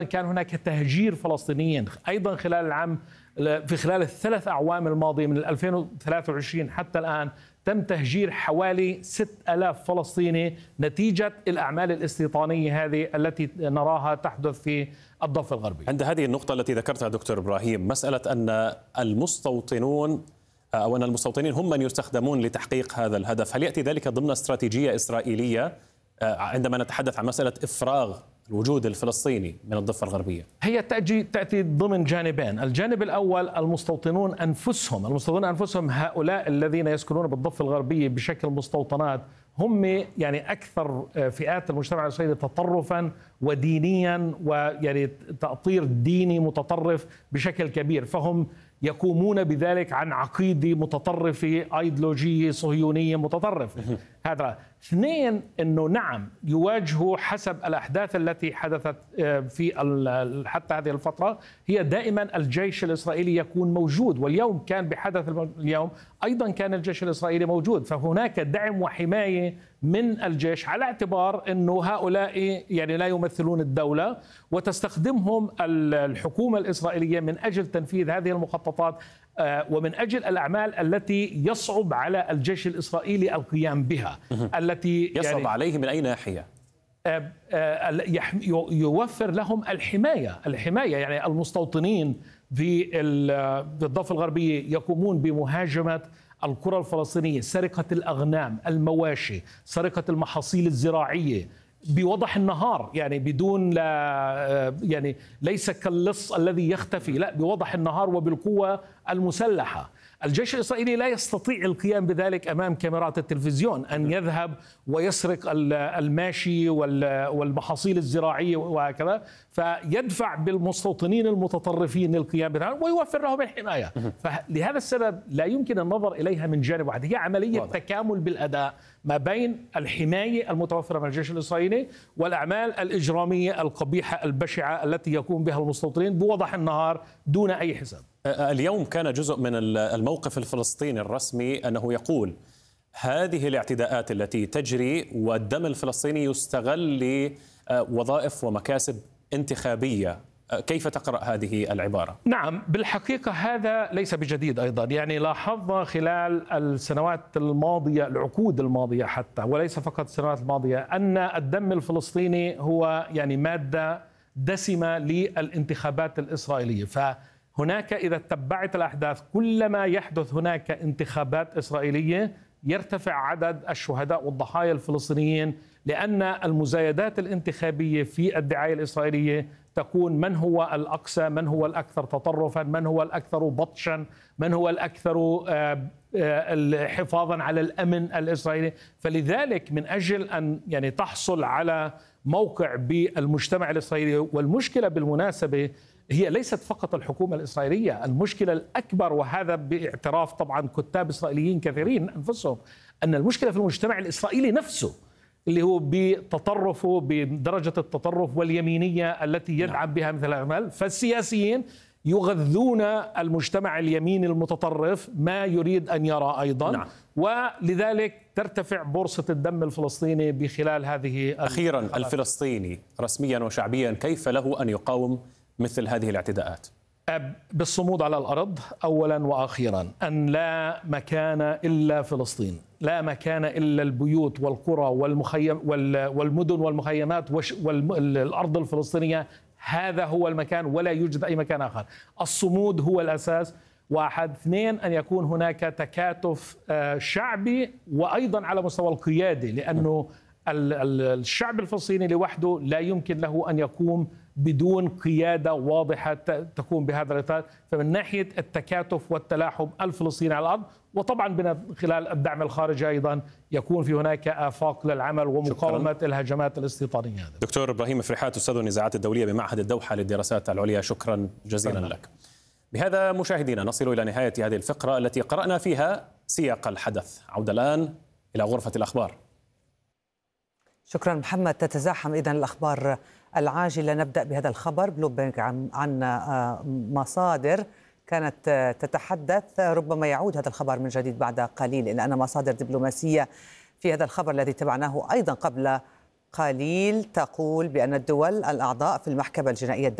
كان هناك تهجير فلسطينيين أيضا في خلال الثلاث أعوام الماضية من 2023 حتى الآن تم تهجير حوالي 6000 فلسطيني نتيجة الأعمال الاستيطانية هذه التي نراها تحدث في الضفة الغربية. عند هذه النقطة التي ذكرتها دكتور إبراهيم، مسألة أن المستوطنين هم من يستخدمون لتحقيق هذا الهدف، هل يأتي ذلك ضمن استراتيجية إسرائيلية عندما نتحدث عن مسألة إفراغ الوجود الفلسطيني من الضفة الغربية؟ هي تأتي ضمن جانبين. الجانب الأول المستوطنون أنفسهم هؤلاء الذين يسكنون بالضفة الغربية بشكل مستوطنات هم يعني أكثر فئات المجتمع الإسرائيلي تطرفا ودينيا، ويعني تأطير ديني متطرف بشكل كبير، فهم يقومون بذلك عن عقيدة متطرفة أيديولوجية صهيونية متطرفة. هذا اثنين، أنه نعم يواجهوا حسب الأحداث التي حدثت في حتى هذه الفترة، هي دائما الجيش الإسرائيلي يكون موجود، واليوم كان بحدث اليوم أيضا كان الجيش الإسرائيلي موجود، فهناك دعم وحماية من الجيش على اعتبار أنه هؤلاء يعني لا يمثلون الدولة، وتستخدمهم الحكومة الإسرائيلية من أجل تنفيذ هذه المخططات ومن أجل الأعمال التي يصعب على الجيش الإسرائيلي القيام بها. التي يصعب يعني عليه من أي ناحية؟ يوفر لهم الحماية يعني المستوطنين في الضفة الغربية يقومون بمهاجمة القرى الفلسطينية، سرقة الأغنام، المواشي، سرقة المحاصيل الزراعية بوضح النهار، يعني بدون يعني ليس كاللص الذي يختفي، لا بوضح النهار وبالقوة المسلحة. الجيش الإسرائيلي لا يستطيع القيام بذلك أمام كاميرات التلفزيون، أن يذهب ويسرق الماشي والمحاصيل الزراعية وهكذا، فيدفع بالمستوطنين المتطرفين للقيام بذلك ويوفر لهم الحماية. فلهذا السبب لا يمكن النظر إليها من جانب واحد، هي عملية تكامل بالأداء ما بين الحماية المتوفرة من الجيش الإسرائيلي والأعمال الإجرامية القبيحة البشعة التي يقوم بها المستوطنين بوضح النهار دون أي حساب. اليوم كان جزء من الموقف الفلسطيني الرسمي أنه يقول هذه الاعتداءات التي تجري والدم الفلسطيني يستغل لوظائف ومكاسب انتخابية، كيف تقرأ هذه العبارة؟ نعم، بالحقيقة هذا ليس بجديد أيضا، يعني لاحظنا خلال السنوات الماضية، العقود الماضية حتى، وليس فقط السنوات الماضية، أن الدم الفلسطيني هو يعني مادة دسمة للانتخابات الإسرائيلية. فهناك إذا تبعت الأحداث كلما يحدث هناك انتخابات إسرائيلية يرتفع عدد الشهداء والضحايا الفلسطينيين، لأن المزايدات الانتخابية في الدعاية الإسرائيلية تكون من هو الأقسى، من هو الأكثر تطرفا، من هو الأكثر بطشا، من هو الأكثر حفاظا على الأمن الإسرائيلي. فلذلك من أجل أن يعني تحصل على موقع بالمجتمع الإسرائيلي، والمشكلة بالمناسبة هي ليست فقط الحكومة الإسرائيلية، المشكلة الأكبر، وهذا باعتراف طبعا كتاب إسرائيليين كثيرين أنفسهم، أن المشكلة في المجتمع الإسرائيلي نفسه اللي هو بتطرفه، بدرجة التطرف واليمينية التي يدعم بها مثل الأعمال. فالسياسيين يغذون المجتمع اليميني المتطرف ما يريد أن يرى أيضا. ولذلك ترتفع بورصة الدم الفلسطيني بخلال هذه. أخيرا، الفلسطيني رسميا وشعبيا كيف له أن يقاوم مثل هذه الاعتداءات؟ بالصمود على الأرض أولا وأخيرا، أن لا مكان إلا فلسطين، لا مكان إلا البيوت والقرى والمدن والمخيمات والأرض الفلسطينية، هذا هو المكان ولا يوجد أي مكان آخر. الصمود هو الأساس، واحد. اثنين، أن يكون هناك تكاتف شعبي وأيضا على مستوى القيادة، لأنه الشعب الفلسطيني لوحده لا يمكن له أن يقوم بدون قيادة واضحة تقوم بهذا الإطار. فمن ناحية التكاتف والتلاحم الفلسطيني على الأرض، وطبعا من خلال الدعم الخارجي أيضا يكون في هناك آفاق للعمل ومقاومة الهجمات الاستيطانية. دكتور إبراهيم فرحات، أستاذ النزاعات الدولية بمعهد الدوحة للدراسات العليا، شكرا جزيلا لك. بهذا مشاهدينا نصل إلى نهاية هذه الفقرة التي قرأنا فيها سياق الحدث. عودة الآن إلى غرفة الأخبار. شكرا محمد. تتزاحم إذن الأخبار العاجلة. نبدأ بهذا الخبر. بلومبرج عن مصادر كانت تتحدث، ربما يعود هذا الخبر من جديد بعد قليل، إلا أن مصادر دبلوماسية في هذا الخبر الذي تبعناه أيضا قبل قليل تقول بأن الدول الأعضاء في المحكمة الجنائية